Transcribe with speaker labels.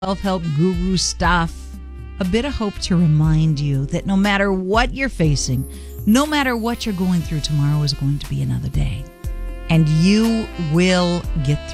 Speaker 1: self-help guru stuff, a bit of hope to remind you that no matter what you're facing, no matter what you're going through, tomorrow is going to be another day. And you will get through.